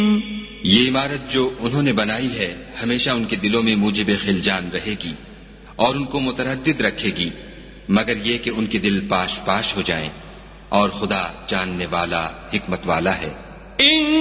ये इमारत जो उन्होंने बनाई है हमेशा उनके दिलों में मूजिब खिलजान रहेगी और उनको मुतरद्दिद रखेगी, मगर ये कि उनके दिल पाश पाश हो जाएं, और खुदा जानने वाला हिकमत वाला है।